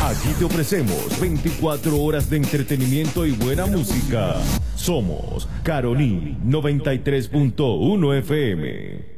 Aquí te ofrecemos 24 horas de entretenimiento y buena música. Somos Caroní 93.1 FM.